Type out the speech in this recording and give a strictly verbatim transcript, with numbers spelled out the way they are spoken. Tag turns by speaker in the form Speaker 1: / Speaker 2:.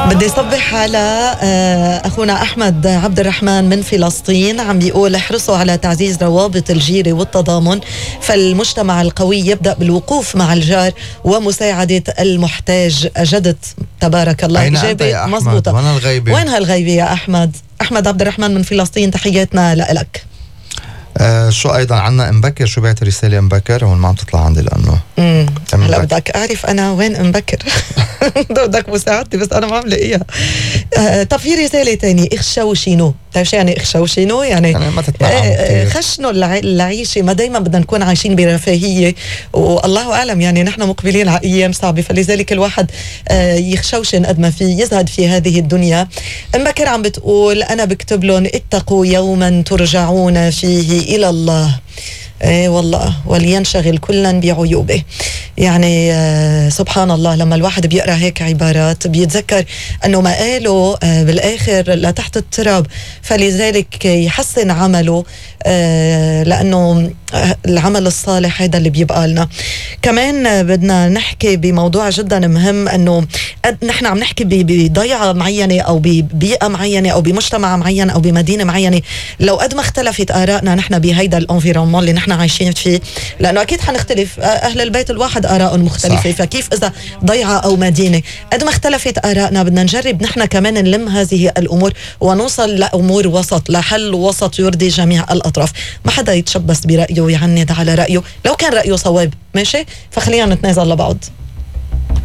Speaker 1: بدي صبح على أخونا أحمد عبد الرحمن من فلسطين، عم بيقول احرصوا على تعزيز روابط الجيرة والتضامن، فالمجتمع القوي يبدأ بالوقوف مع الجار ومساعدة المحتاج. أجدت تبارك الله، إجابة مضبوطة.
Speaker 2: وين الغيبة؟
Speaker 1: وين هالغيبة يا أحمد؟ أحمد عبد الرحمن من فلسطين، تحياتنا لك.
Speaker 2: آه شو أيضا عنا مبكر، شو بعت رسالة مبكر هون ما عم تطلع عندي لأنه
Speaker 1: هلا بدك أعرف أنا وين مبكر. بدك مساعدتي بس أنا ما عم لاقيها. آه طب في رسالة تانية، اخشوشينو. تعرف شو يعني اخشوشينو؟ يعني, يعني
Speaker 2: ما
Speaker 1: آه خشنوا العيشة، ما دايما بدنا نكون عايشين برفاهية، والله أعلم يعني نحن مقبلين على أيام صعبة، فلذلك الواحد آه يخشوشن قد ما في، يزهد في هذه الدنيا. مبكر عم بتقول أنا بكتب لهم اتقوا يوما ترجعون فيه إلى الله. ايه والله، ولينشغل كلا بعيوبه. يعني آه سبحان الله، لما الواحد بيقرأ هيك عبارات بيتذكر أنه ما قاله آه بالآخر لا تحت التراب، فلذلك يحسن عمله، آه لأنه آه العمل الصالح هذا اللي بيبقى لنا. كمان آه بدنا نحكي بموضوع جدا مهم، أنه نحن عم نحكي بضيعة معينة أو ببيئة معينة أو بمجتمع معين أو بمدينة معينة. لو قد ما اختلفت آرائنا نحن بهيدا الانفيرونمون اللي نحن عايشين فيه، لأنه أكيد حنختلف، أهل البيت الواحد آراء مختلفة، صح. فكيف إذا ضيعة أو مدينة؟ قد ما اختلفت آرائنا بدنا نجرب نحن كمان نلم هذه الأمور ونوصل لأمور وسط، لحل وسط يرضي جميع الأطراف. ما حدا يتشبث برأيه ويعند على رأيه، لو كان رأيه صواب ماشي، فخلينا نتنازل لبعض.